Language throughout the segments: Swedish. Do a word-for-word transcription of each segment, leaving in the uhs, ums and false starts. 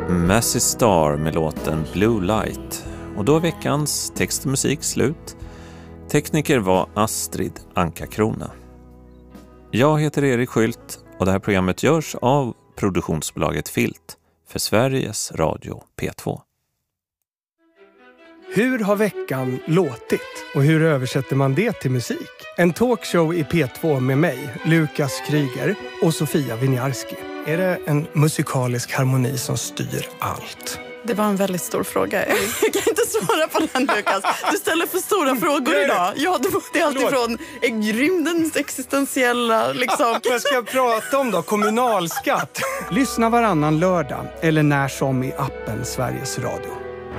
Massey Star med låten Blue Light. Och då är veckans text och musik slut. Tekniker var Astrid Anka-Krona. Jag heter Erik Skylt och det här programmet görs av produktionsbolaget Filt för Sveriges Radio P två. Hur har veckan låtit och hur översätter man det till musik? En talkshow i P två med mig, Lukas Kryger och Sofia Winiarski. Är det en musikalisk harmoni som styr allt? Det var en väldigt stor fråga. Jag kan inte svara på den, Lukas. Du ställer för stora frågor idag. Ja, det är alltid från rymdens existentiella liksom. Vad ska jag prata om då? Kommunalskatt. Lyssna varannan lördag eller när som i appen Sveriges Radio.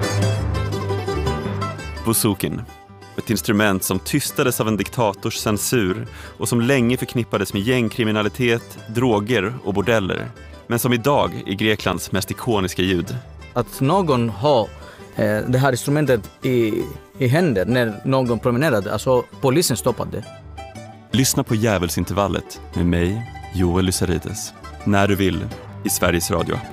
Bouzoukine. Ett instrument som tystades av en diktators censur och som länge förknippades med gängkriminalitet, droger och bordeller. Men som idag är Greklands mest ikoniska ljud. Att någon har eh, det här instrumentet i, i händer när någon promenerade, alltså polisen stoppade. Lyssna på Djävulsintervallet med mig, Joel Lysarides. När du vill, i Sveriges Radio-appen.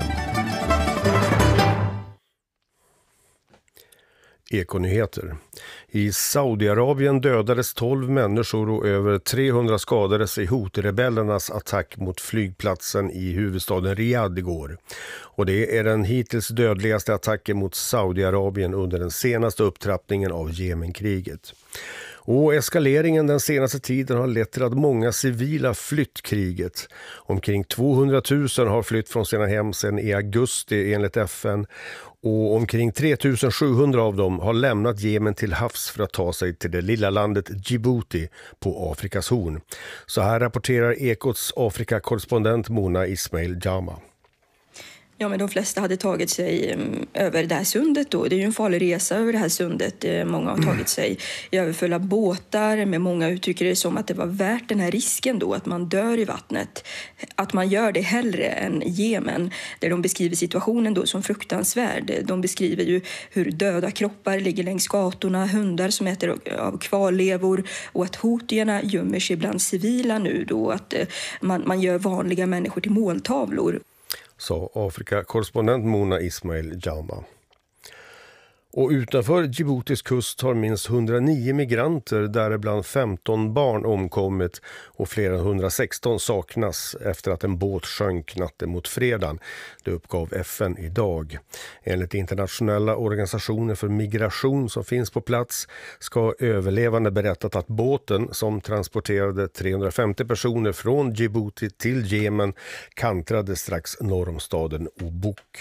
Ekonyheter. I Saudiarabien dödades tolv människor och över trehundra skadades i Houthi-rebellernas attack mot flygplatsen i huvudstaden Riyadh igår. Och det är den hittills dödligaste attacken mot Saudiarabien under den senaste upptrappningen av Jemenkriget. Och eskaleringen den senaste tiden har lett till att många civila flytt kriget. Omkring tvåhundratusen har flytt från sina hem sedan i augusti enligt F N. Och omkring tre tusen sjuhundra av dem har lämnat Jemen till havs för att ta sig till det lilla landet Djibouti på Afrikas horn. Så här rapporterar Ekots Afrika-korrespondent Mona Ismail Jama. Ja, men de flesta hade tagit sig um, över det här sundet då. Det är ju en farlig resa över det här sundet. Många har tagit sig i överfulla båtar, men många uttrycker det som att det var värt den här risken då, att man dör i vattnet. Att man gör det hellre än Jemen, där de beskriver situationen då som fruktansvärd. De beskriver ju hur döda kroppar ligger längs gatorna, hundar som äter av kvarlevor och att hotierna gömmer sig bland civila nu då, att uh, man, man gör vanliga människor till måltavlor. Sa Afrika-korrespondent Mona Ismail Jama. Och utanför Djiboutis kust har minst hundranio migranter, däribland femton barn, omkommit och fler än hundrasexton saknas efter att en båt sjönk natten mot fredagen. Det uppgav F N idag. Enligt internationella organisationer för migration som finns på plats ska överlevande berättat att båten som transporterade trehundrafemtio personer från Djibouti till Jemen kantrade strax norr om staden Obuk.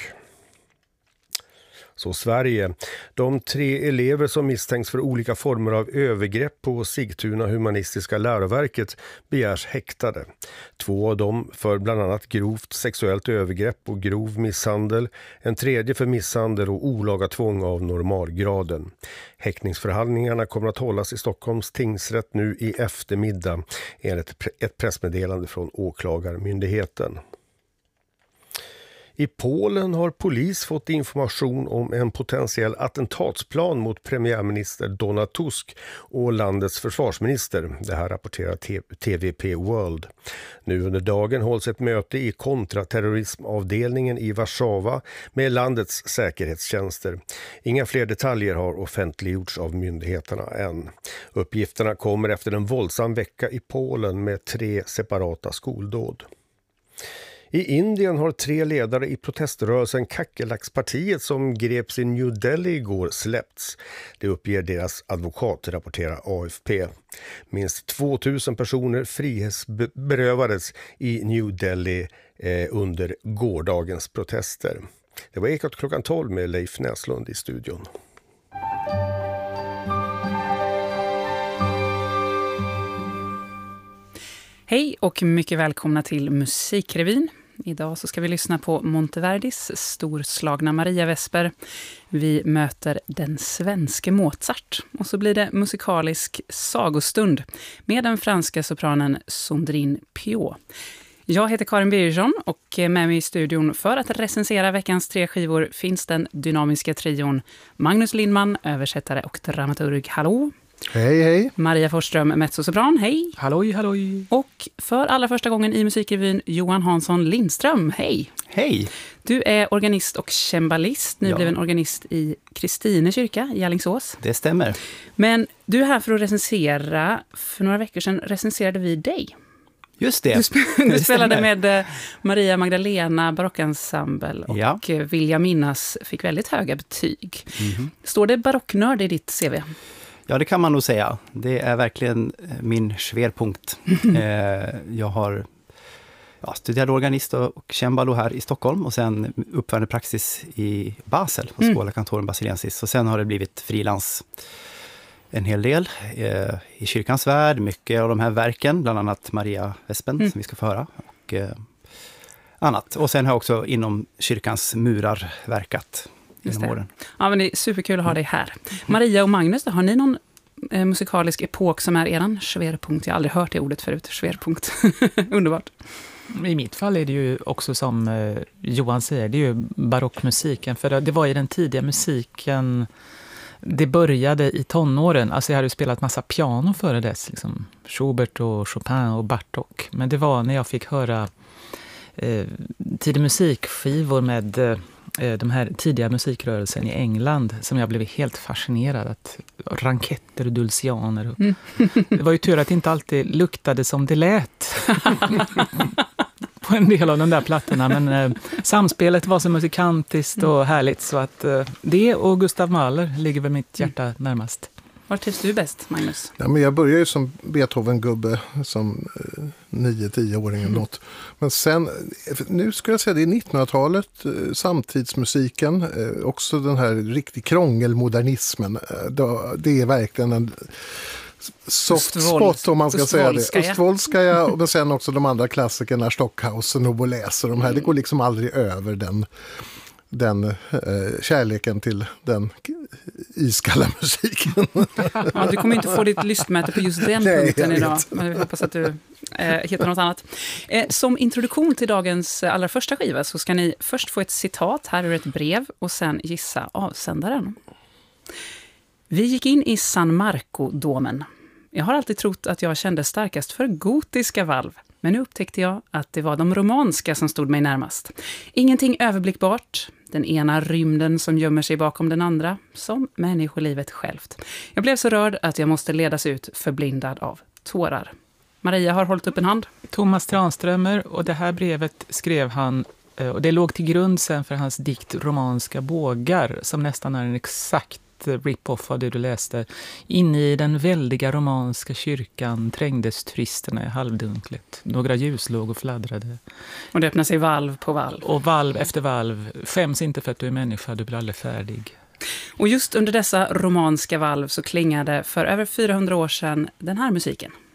Så Sverige. De tre elever som misstänks för olika former av övergrepp på Sigtuna humanistiska läroverket begärs häktade. Två av dem för bland annat grovt sexuellt övergrepp och grov misshandel. En tredje för misshandel och olaga tvång av normalgraden. Häktningsförhandlingarna kommer att hållas i Stockholms tingsrätt nu i eftermiddag enligt ett pressmeddelande från åklagarmyndigheten. I Polen har polis fått information om en potentiell attentatsplan mot premiärminister Donald Tusk och landets försvarsminister. Det här rapporterar T V P World. Nu under dagen hålls ett möte i kontraterrorismavdelningen i Warszawa med landets säkerhetstjänster. Inga fler detaljer har offentliggjorts av myndigheterna än. Uppgifterna kommer efter en våldsam vecka i Polen med tre separata skoldåd. I Indien har tre ledare i proteströrelsen Kakelaks-partiet som greps i New Delhi igår släppts. Det uppger deras advokat, rapporterar A F P. Minst tvåtusen personer frihetsberövades i New Delhi eh, under gårdagens protester. Det var Ekot klockan tolv med Leif Näslund i studion. Hej och mycket välkomna till Musikrevyn. Idag så ska vi lyssna på Monteverdis storslagna Maria Vesper. Vi möter den svenske Mozart. Och så blir det musikalisk sagostund med den franska sopranen Sandrine Piot. Jag heter Karin Birgersson och med mig i studion för att recensera veckans tre skivor finns den dynamiska trion Magnus Lindman, översättare och dramaturg. Hallå! Hej, hej. Maria Forsström, mezzosopran, hej. Halloj, halloj. Och för allra första gången i Musikrevyn, Johan Hansson Lindström, hej. Hej. Du är organist och cembalist, nybliven ja. organist i Kristine kyrka i Alingsås. Det stämmer. Men du är här för att recensera. För några veckor sedan recenserade vi dig. Just det. Du, sp- du det spelade med Maria Magdalena barockensemble och ja. vill jag minnas fick väldigt höga betyg. Mm-hmm. Står det barocknörd i ditt C V? Ja, det kan man nog säga. Det är verkligen min schwerpunkt. eh, jag har ja, studerat organist och cembalo här i Stockholm och sen uppförande praxis i Basel på Schola Cantorum Basiliensis. Och sen har det blivit frilans en hel del eh, i kyrkans värld. Mycket av de här verken, bland annat Maria Vespen mm. som vi ska få höra. Och eh, annat. Och sen har jag också inom kyrkans murar verkat genom åren. Ja, men det är superkul att ha dig här. Maria och Magnus, då, har ni någon eh, musikalisk epok som är eran schwerpunkt? Jag har aldrig hört det ordet förut, schwerpunkt. Underbart. I mitt fall är det ju också som eh, Johan säger, det är ju barockmusiken. För det var i den tidiga musiken, det började i tonåren. Alltså jag hade ju spelat massa piano före dess, liksom Schubert och Chopin och Bartók. Men det var när jag fick höra eh, tidig musikskivor med eh, de här tidiga musikrörelsen i England som jag blev helt fascinerad att ranketter och dulcianer. Och, mm. Det var ju tur att det inte alltid luktade som det lät på en del av de där plattorna, men eh, samspelet var så musikantiskt och härligt så att eh, det och Gustav Mahler ligger väl mitt hjärta närmast. Var trivs du bäst, Magnus? Ja, men jag började ju som Beethoven-gubbe som eh, nio-tio-åring eller något. Men sen, nu ska jag säga det är nittonhundratalet, eh, samtidsmusiken, eh, också den här riktig krångelmodernismen. Eh, då, det är verkligen en soft spot om man ska säga det. Ostvolskaja, men sen också de andra klassikerna, Stockhausen och Boulez och de här, det går liksom aldrig över den den eh, kärleken till den iskalla musiken. Ja, du kommer inte få ditt lystmäte på just den Nej, punkten idag. Men vi hoppas att du eh, hittar något annat. Eh, som introduktion till dagens allra första skiva så ska ni först få ett citat här ur ett brev och sen gissa avsändaren. Vi gick in i San Marco-domen. Jag har alltid trott att jag kände starkast för gotiska valv. Men nu upptäckte jag att det var de romanska som stod mig närmast. Ingenting överblickbart. Den ena rymden som gömmer sig bakom den andra. Som människolivet självt. Jag blev så rörd att jag måste ledas ut förblindad av tårar. Maria har hållit upp en hand. Thomas Tranströmer, och det här brevet skrev han, och det låg till grund sen för hans dikt Romanska bågar, som nästan är en exakt rip-off av det du läste. Inne i den väldiga romanska kyrkan trängdes turisterna i halvdunklet. Några ljus låg och fladdrade. Och det öppnar sig valv på valv. Och valv efter valv. Skäms inte för att du är människa, du blir aldrig färdig. Och just under dessa romanska valv så klingade för över fyrahundra år sedan den här musiken.